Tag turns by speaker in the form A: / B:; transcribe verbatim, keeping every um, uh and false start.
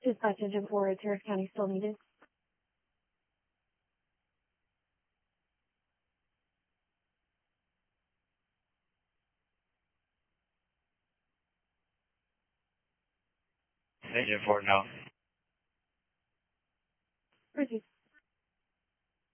A: Dispatch engine four, Terrace County still needed.
B: Engine four, no.
A: Proceed.